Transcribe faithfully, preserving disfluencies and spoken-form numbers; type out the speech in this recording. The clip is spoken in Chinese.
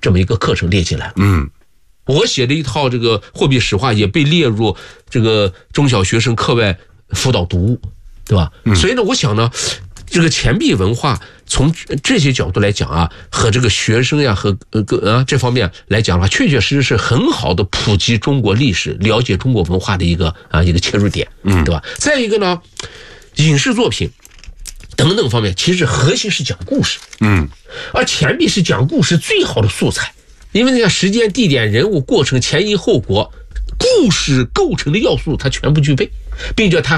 这么一个课程列进来。 嗯， 我写的一套这个货币史话也被列入这个中小学生课外辅导读物，对吧？嗯、所以呢，我想呢，这个钱币文化从这些角度来讲啊，和这个学生呀和呃啊这方面来讲的话，确确实实是很好的普及中国历史、了解中国文化的一个啊一个切入点，嗯，对吧？再一个呢，影视作品等等方面，其实核心是讲故事， 嗯， 而钱币是讲故事最好的素材，因为那个时间、地点、人物、过程、前因后果、故事构成的要素，它全部具备，并且它